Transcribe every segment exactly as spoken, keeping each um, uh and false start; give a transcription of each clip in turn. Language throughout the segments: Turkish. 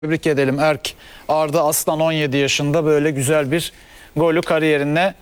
Tebrik edelim Erk. Arda Aslan on yedi yaşında böyle güzel bir golü kariyerine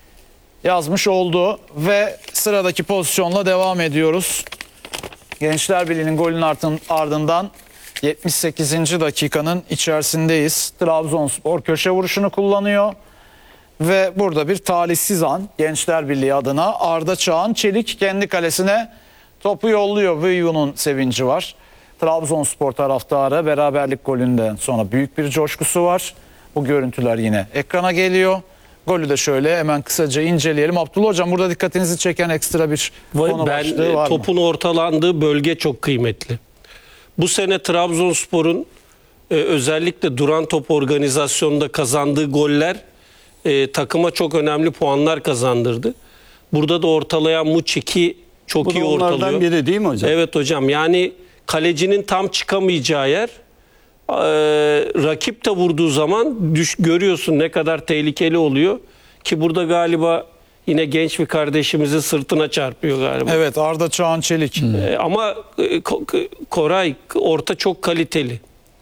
yazmış oldu ve sıradaki pozisyonla devam ediyoruz. Gençler Birliği'nin golün ardından yetmiş sekizinci dakikanın içerisindeyiz. Trabzonspor köşe vuruşunu kullanıyor ve burada bir talihsiz an Gençler Birliği adına. Arda Çağan Çelik kendi kalesine topu yolluyor. Viyu'nun sevinci var. Trabzonspor taraftarı beraberlik golünden sonra büyük bir coşkusu var. Bu görüntüler yine ekrana geliyor. Golü de şöyle hemen kısaca inceleyelim. Abdullah Hocam, burada dikkatinizi çeken ekstra bir konu ben, başlığı var topun mı? ortalandığı bölge çok kıymetli. Bu sene Trabzonspor'un e, özellikle duran top organizasyonunda kazandığı goller e, takıma çok önemli puanlar kazandırdı. Burada da ortalayan Muçiki çok Bu iyi da ortalıyor. onlardan biri değil mi hocam? Evet hocam, yani kalecinin tam çıkamayacağı yer, e, rakip de vurduğu zaman düş, görüyorsun ne kadar tehlikeli oluyor ki burada galiba yine genç bir kardeşimizin sırtına çarpıyor galiba. Evet, Arda Çağan Çelik. Hmm. E, ama e, Koray orta çok kaliteli.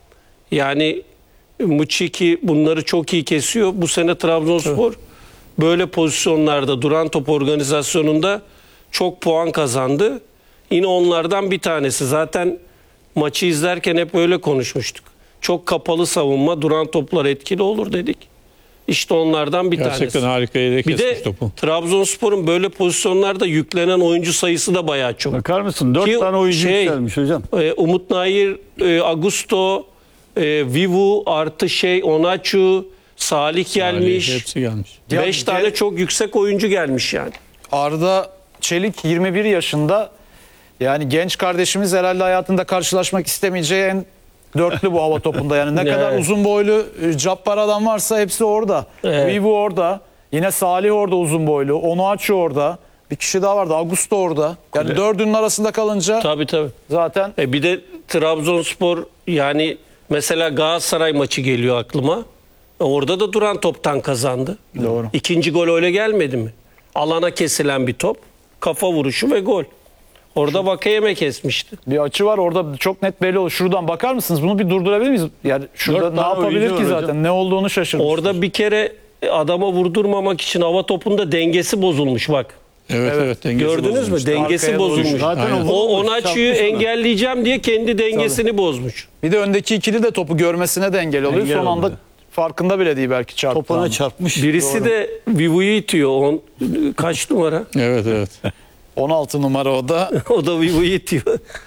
Yani Muçiki bunları çok iyi kesiyor. Bu sene Trabzonspor böyle pozisyonlarda duran top organizasyonunda çok puan kazandı. Yine onlardan bir tanesi. Zaten maçı izlerken hep öyle konuşmuştuk. Çok kapalı savunma, duran toplar etkili olur dedik. İşte onlardan bir Gerçekten tanesi. Gerçekten harika yere Bir kesmiş de topu. Trabzonspor'un böyle pozisyonlarda yüklenen oyuncu sayısı da bayağı çok. Bakar mısın? Dört Ki tane oyuncu şey, yükselmiş hocam. E, Umut Nayir, e, Augusto, e, Vivu, artı şey Onaçu, Salih gelmiş. Salih, hepsi gelmiş. Beş Ya, tane çok yüksek oyuncu gelmiş yani. Arda Çelik yirmi bir yaşında. Yani genç kardeşimiz herhalde hayatında karşılaşmak istemeyeceği en dörtlü bu hava topunda. Yani ne Evet. kadar uzun boylu, cabbar adam varsa hepsi orada. Evet. Vivu orada. Yine Salih orada uzun boylu. Onuachu orada. Bir kişi daha vardı. Augusto orada. Yani Evet. dördünün arasında kalınca Tabii tabii. zaten E, bir de Trabzonspor, yani mesela Galatasaray maçı geliyor aklıma. E, orada da duran toptan kazandı. Doğru. İkinci gol öyle gelmedi mi? Alana kesilen bir top, kafa vuruşu ve gol. Orada Vakayeme kesmişti. bir açı var orada, çok net belli oluyor. Şuradan bakar mısınız? Bunu bir durdurabilir miyiz? Yani şurada Dört ne tane yapabilir oyuncu ki var zaten? hocam. Ne olduğunu şaşırmış. Orada bir kere adama vurdurmamak için hava topunda dengesi bozulmuş bak. Evet Evet. evet. dengesi Gördünüz mü? bozulmuş. Dengesi Arkaya doğru bozulmuş. Zaten Aynen. o O vurmuş, Onaçu'yu çarpmış ona. engelleyeceğim diye kendi dengesini bozmuş. Bir de öndeki ikili de topu görmesine de engel oluyor. Engel Son anda oluyor. farkında bile değil belki çarptığını. Topuna çarpmış. Birisi Doğru. de Vivu'yu itiyor. On, kaç numara? Evet evet. on altı numara o da. O da Vivu'yu itiyor.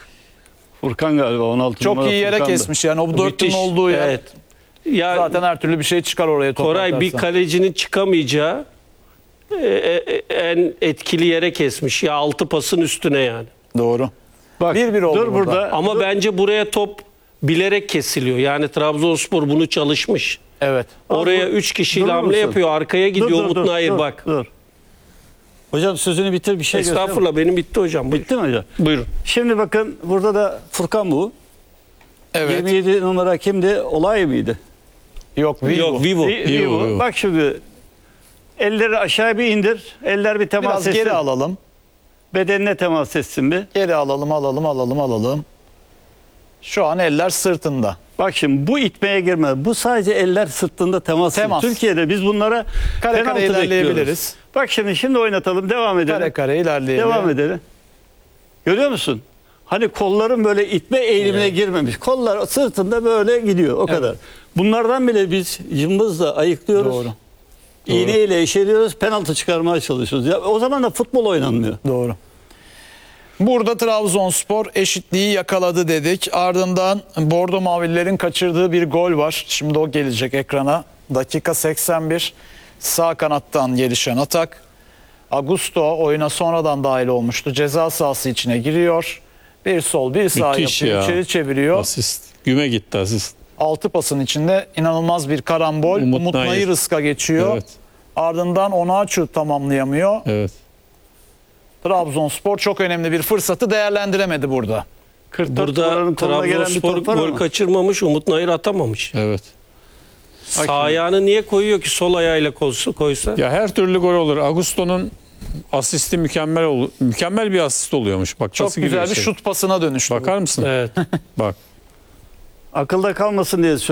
Furkan galiba on altı Çok numara iyi yere Furkan'dı. kesmiş yani. O bu dörtlünün Müthiş. olduğu yer. Evet. Ya Zaten her türlü bir şey çıkar oraya top Koray bir atarsan. kalecinin çıkamayacağı e, e, en etkili yere kesmiş. Ya altı pasın üstüne yani. Doğru. Bak, Bir bir oldu dur burada. burada. Ama dur. bence buraya top bilerek kesiliyor. Yani Trabzonspor bunu çalışmış. Evet. Oraya Dur- üç kişiyle durur hamle musun? yapıyor. Arkaya gidiyor Dur, dur, Umut dur, Nayir dur, bak. Dur. Hocam sözünü bitir, bir şey göster. Estağfurullah, benim bitti hocam. Buyur. Bitti mi hocam? Buyurun. Şimdi bakın burada da Furkan bu. Evet. yirmi yedi numara kimdi? Olay mıydı? Yok. Vivo. Yok Vivo. Vi- Vivo, Vivo. Vivo. Bak şimdi elleri aşağı bir indir. Eller bir temas Biraz etsin. geri alalım. Bedenine temas etsin bir. Geri alalım, alalım, alalım, alalım. Şu an eller sırtında. Bak şimdi bu itmeye girmez. Bu sadece eller sırtında temas. Temas. Türkiye'de biz bunlara Kare penaltı kare ilerleyebiliriz. bekliyoruz. Bak şimdi şimdi oynatalım. Devam edelim. Kare kare ilerleyelim. Devam edelim. Görüyor musun? Hani kolların böyle itme eğilimine girmemiş. Kollar sırtında böyle gidiyor. O kadar. Bunlardan bile biz cımbızla ayıklıyoruz. Doğru. İğneyle eşeliyoruz. Penaltı çıkarmaya çalışıyoruz. Ya, o zaman da futbol oynanmıyor. Doğru. Burada Trabzonspor eşitliği yakaladı dedik. Ardından Bordo Mavililerin kaçırdığı bir gol var. Şimdi o gelecek ekrana. Dakika seksen bir. Sağ kanattan gelişen atak. Augusto oyuna sonradan dahil olmuştu. Ceza sahası içine giriyor. Bir sol bir sağ Müthiş yapıyor. ya. İçeri çeviriyor. Asist. Güme gitti asist. Altı pasın içinde inanılmaz bir karambol. Umut Umut Nayır. Nayır ıska geçiyor. Evet. Ardından Onaçu tamamlayamıyor. Evet. Trabzonspor çok önemli bir fırsatı değerlendiremedi burada. kırk dört Burada numaranın koluna gelen bir Trabzonspor top var gol ama. kaçırmamış, Umut Nayır atamamış. Evet. Sağ ayağını niye koyuyor ki sol ayağıyla koysa? koysa? Ya her türlü gol olur. Augusto'nun asisti mükemmel ol mükemmel bir asist oluyormuş. Bak Çok nasıl güzel giriyor bir şey. şut pasına dönüştü. Bakar mısın? Evet. Bak. Akılda kalmasın diye